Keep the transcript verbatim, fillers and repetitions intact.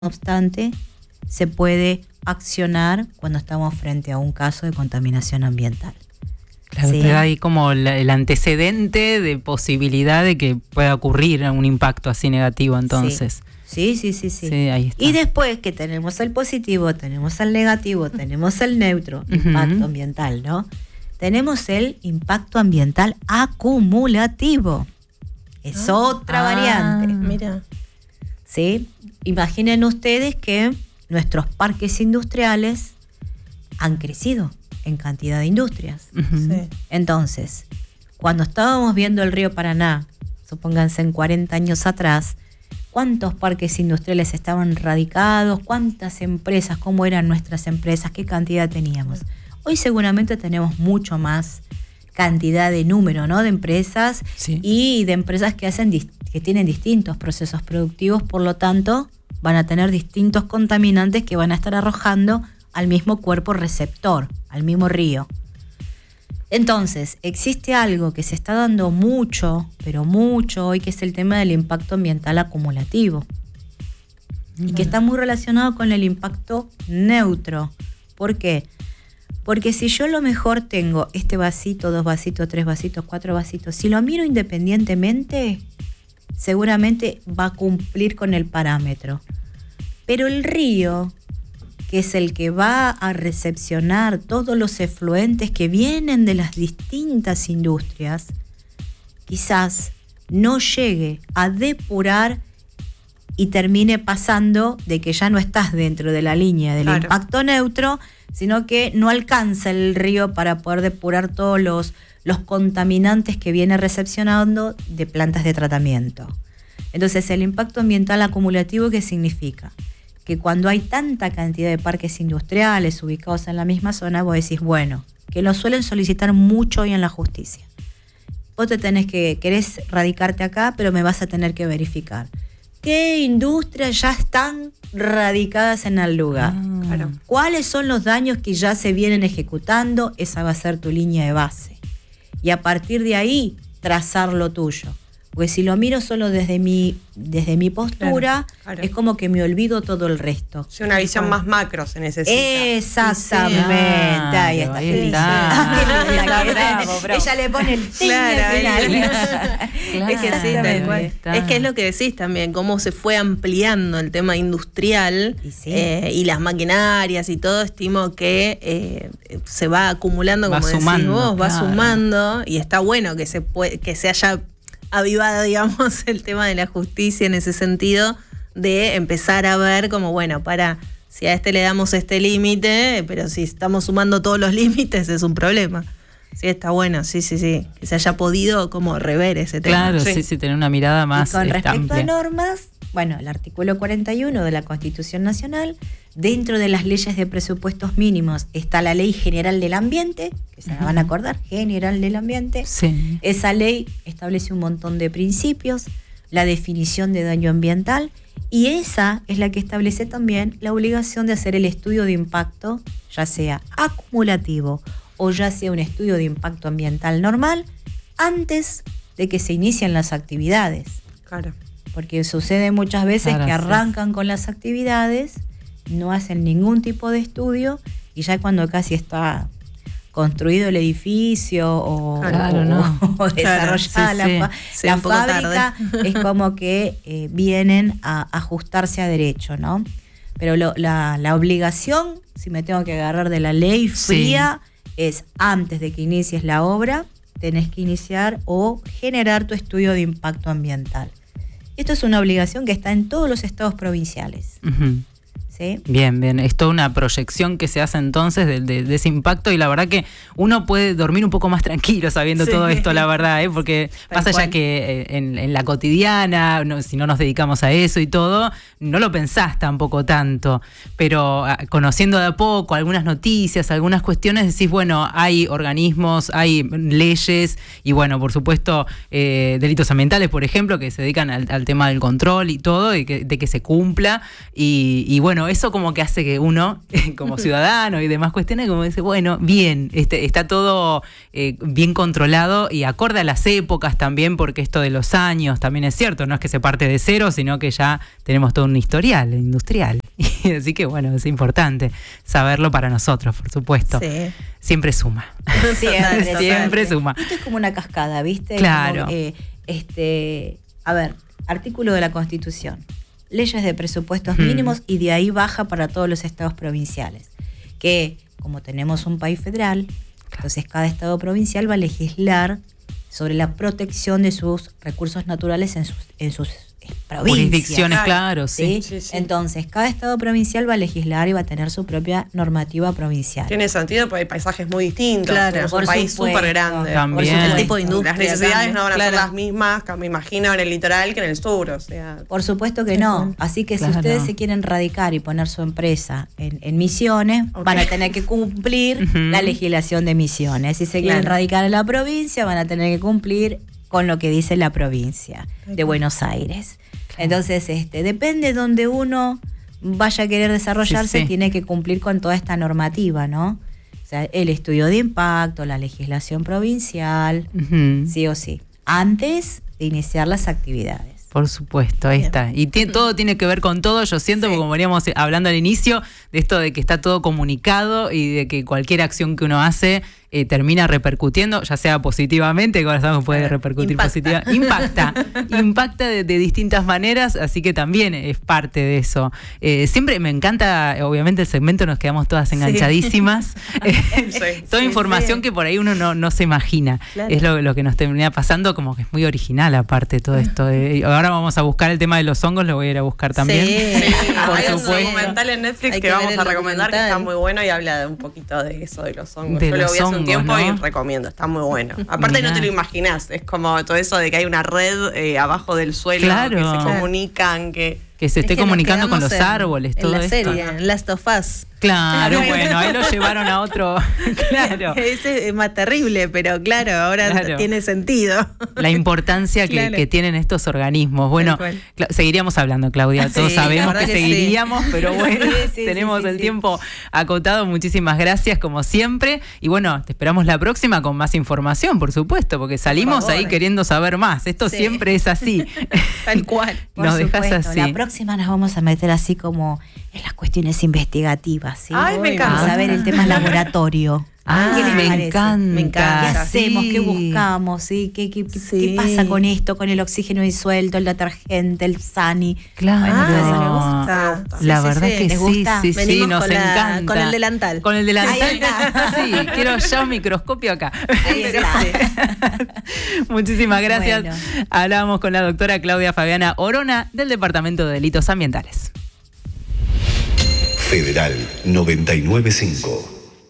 No obstante, se puede accionar cuando estamos frente a un caso de contaminación ambiental. Claro, ¿Sí? te da ahí como la, el antecedente de posibilidad de que pueda ocurrir un impacto así negativo, entonces. Sí, sí, sí, sí. Sí, ahí está. Y después que tenemos el positivo, tenemos el negativo, tenemos el neutro, uh-huh. impacto ambiental, ¿no? Tenemos el impacto ambiental acumulativo. Es ah, otra ah, variante. Mira. ¿Sí? Imaginen ustedes que nuestros parques industriales han crecido en cantidad de industrias. Uh-huh. Sí. Entonces, cuando estábamos viendo el río Paraná, supónganse en cuarenta años atrás, ¿cuántos parques industriales estaban radicados? ¿Cuántas empresas? ¿Cómo eran nuestras empresas? ¿Qué cantidad teníamos? Hoy seguramente tenemos mucho más cantidad de número, ¿no? De empresas, sí. Y de empresas que hacen que tienen distintos procesos productivos, por lo tanto van a tener distintos contaminantes que van a estar arrojando al mismo cuerpo receptor, al mismo río. Entonces, existe algo que se está dando mucho, pero mucho hoy, que es el tema del impacto ambiental acumulativo. Mm. Y que está muy relacionado con el impacto neutro. ¿Por qué? Porque si yo a lo mejor tengo este vasito, dos vasitos, tres vasitos, cuatro vasitos, si lo miro independientemente, seguramente va a cumplir con el parámetro. Pero el río, que es el que va a recepcionar todos los efluentes que vienen de las distintas industrias, quizás no llegue a depurar y termine pasando de que ya no estás dentro de la línea del claro. impacto neutro, sino que no alcanza el río para poder depurar todos los, los contaminantes que viene recepcionando de plantas de tratamiento. Entonces, el impacto ambiental acumulativo, ¿qué significa? Que cuando hay tanta cantidad de parques industriales ubicados en la misma zona, vos decís, bueno, que lo suelen solicitar mucho hoy en la justicia. Vos te tenés que, querés radicarte acá, pero me vas a tener que verificar qué industrias ya están radicadas en el lugar. Ah. Claro. ¿Cuáles son los daños que ya se vienen ejecutando? Esa va a ser tu línea de base. Y a partir de ahí, trazar lo tuyo. Porque si lo miro solo desde mi, desde mi postura, claro, claro. es como que me olvido todo el resto. Sí, una visión claro. más macro se necesita. Exactamente. Sí, ahí está. Ahí está. Está bravo, bravo. Ella le pone el ting claro, al final. Claro. Es que sí, tal cual. Es que es lo que decís también, cómo se fue ampliando el tema industrial y, sí. eh, y las maquinarias y todo, estimo que eh, se va acumulando, va como sumando, decís vos, va claro. sumando, y está bueno que se puede, que se haya avivado, digamos, el tema de la justicia en ese sentido, de empezar a ver como, bueno, para, si a este le damos este límite, pero si estamos sumando todos los límites es un problema. Sí, está bueno, sí, sí, sí, que se haya podido como rever ese tema. Claro, sí, sí, sí tener una mirada más y con este, respecto amplia. a normas, bueno, el artículo cuarenta y uno de la Constitución Nacional, dentro de las leyes de presupuestos mínimos está la Ley General del Ambiente, que se la van a acordar, General del Ambiente. Sí. Esa ley establece un montón de principios, la definición de daño ambiental, y esa es la que establece también la obligación de hacer el estudio de impacto, ya sea acumulativo o ya sea un estudio de impacto ambiental normal, antes de que se inicien las actividades. Claro. Porque sucede muchas veces claro, que arrancan sí. con las actividades, no hacen ningún tipo de estudio, y ya cuando casi está construido el edificio o, claro, o, no. o desarrollada claro, la, sí, fa- sí. la Sí, fábrica, es como que eh, vienen a ajustarse a derecho, ¿no? Pero lo, la, la obligación, si me tengo que agarrar de la ley fría, sí. es antes de que inicies la obra, tenés que iniciar o generar tu estudio de impacto ambiental. Esto es una obligación que está en todos los estados provinciales. Uh-huh. ¿Sí? Bien, bien. Es toda una proyección que se hace entonces de, de, de ese impacto, y la verdad que uno puede dormir un poco más tranquilo sabiendo sí. todo esto, la verdad, ¿eh? Porque Tal pasa cual. ya que en, en la cotidiana, no, si no nos dedicamos a eso y todo, no lo pensás tampoco tanto, pero conociendo de a poco algunas noticias, algunas cuestiones, decís, bueno, hay organismos, hay leyes y bueno, por supuesto, eh, delitos ambientales, por ejemplo, que se dedican al, al tema del control y todo, y que, de que se cumpla, y, y bueno, eso como que hace que uno, como ciudadano y demás cuestiones, como dice, bueno, bien, este, está todo eh, bien controlado y acorde a las épocas también, porque esto de los años también es cierto, no es que se parte de cero, sino que ya tenemos todo un historial industrial. Así que bueno, es importante saberlo para nosotros, por supuesto. Sí. Siempre suma. Siempre, Siempre suma. Esto es como una cascada, ¿viste? Claro. Como, eh, este, a ver, artículo de la Constitución. Leyes de presupuestos Hmm. mínimos y de ahí baja para todos los estados provinciales. Que como tenemos un país federal, entonces cada estado provincial va a legislar sobre la protección de sus recursos naturales en sus, en sus provincias. Jurisdicciones, claro, sí. ¿Sí? Sí, sí. Entonces, cada estado provincial va a legislar y va a tener su propia normativa provincial. Tiene sentido porque hay paisajes muy distintos. Claro, Somos por un país supuesto. súper grande. También. El tipo de industria. Las necesidades cambia, no van a claro. ser las mismas, que me imagino, en el litoral que en el sur. O sea, Por supuesto que no. Así que Claro. si ustedes se quieren radicar y poner su empresa en, en Misiones, Ok. van a tener que cumplir Ujú. la legislación de Misiones. Si se quieren Claro. radicar en la provincia, van a tener que cumplir con lo que dice la provincia de Buenos Aires. Entonces, este, depende de donde uno vaya a querer desarrollarse, Sí, sí. tiene que cumplir con toda esta normativa, ¿no? O sea, el estudio de impacto, la legislación provincial, Ujú. sí o sí, antes de iniciar las actividades. Por supuesto, ahí Bien. está. Y tiene- todo tiene que ver con todo. Yo siento, Sí. como veníamos hablando al inicio, de esto de que está todo comunicado y de que cualquier acción que uno hace eh, termina repercutiendo, ya sea positivamente, que ahora sabemos que puede Claro, repercutir impacta. positiva. Impacta. impacta de, de distintas maneras, así que también es parte de eso. Eh, siempre me encanta, obviamente el segmento nos quedamos todas enganchadísimas. Eh, Sí. Toda Sí, información sí. que por ahí uno no, no se imagina. Claro. Es lo, lo que nos termina pasando, como que es muy original aparte de todo esto. Eh, ahora vamos a buscar el tema de los hongos, lo voy a ir a buscar también. Sí, Por hay un supuesto. documental en Netflix Hay que, que vamos ver a el recomendar que está documental. muy bueno y habla de un poquito de eso, de los hongos. De Yo lo los vi hace un hongos, tiempo y ¿no? recomiendo, está muy bueno. Aparte Mirá. no te lo imaginás, es como todo eso de que hay una red eh, abajo del suelo Claro. que se Claro. comunican, que... Que se Es esté que nos comunicando con los quedamos en- árboles, en todo la esto. serie, en Last of Us. Claro, bueno, ahí lo llevaron a otro. Claro. Ese es más terrible, pero claro, ahora Claro. tiene sentido. La importancia que, Claro. que tienen estos organismos. Bueno, Tal cual. Cla- seguiríamos hablando, Claudia. Sí, Todos la sabemos verdad que, que sí. seguiríamos, pero bueno, Sí, sí, tenemos sí, sí, el sí. tiempo acotado. Muchísimas gracias, como siempre. Y bueno, te esperamos la próxima con más información, por supuesto, porque salimos favor. ahí queriendo saber más. Esto Sí. siempre es así. Tal cual. Por Nos dejas supuesto, así. La próxima nos vamos a meter así como en las cuestiones investigativas, ¿sí? Ay, me Uy, encanta. Vamos a ver el tema laboratorio. Ah, ¿Qué les me parece? encanta. Me encanta. ¿Qué hacemos? Sí. ¿Qué buscamos? ¿Sí? ¿Qué, qué, qué- Sí. qué pasa con esto? Con el oxígeno disuelto, el detergente, el Sani. Claro. Bueno, Ah, eso me me gusta. gusta. La Sí, sí, verdad sí. que ¿Les sí, gusta? sí, sí, Venimos nos con la- encanta. con el delantal. Con el delantal. Ahí está. Sí, quiero ya un microscopio acá. Ahí está. Muchísimas gracias. Bueno. Hablábamos con la doctora Claudia Fabiana Orona del Departamento de Delitos Ambientales. Federal noventa y nueve punto cinco.